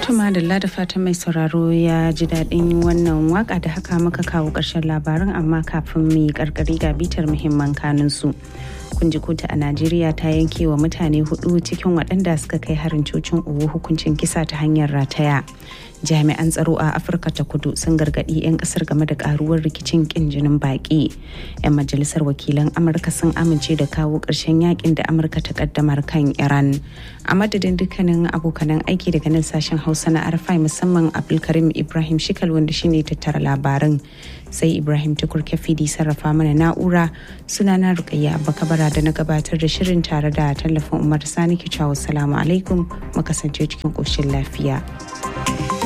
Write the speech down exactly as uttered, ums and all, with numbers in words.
Tuma da da fatan mai sauraro ya ji daɗin wannan waka da haka muka kawo ƙarshen labarin, amma kafin mu yi ƙarƙari ga bitar muhimman kanunsu. Kun ji kotu a Najeriya ta yanke wa mutane hudu cikin waɗanda suka kai harin cocin Owo hukuncin kisa ta hanyar rataya. Jami'an tsaro a Afirka ta Kudu sun gargaɗi 'yan ƙasar game da ƙaruwar rikicin ƙin jinin baƙi. 'Yan majalisar wakilan Amurka sun amince da kawo ƙarshen yakin da Amurka ta ƙaddamar kan Iran. A madadin dukkanin abokanan aiki daga nan sashen Hausa na Arfai, musamman Abdulkarim Ibrahim Shikal wanda shine tattara labaran, sai Ibrahim Tukur Kafidi sarrafa mana na'ura. Sunana Rukayya Bakabara da na gabatar da shirin tare da tallafin Umar Sani Kicawo. Salamu alaikum, mu kasance cikin ƙoshin lafiya.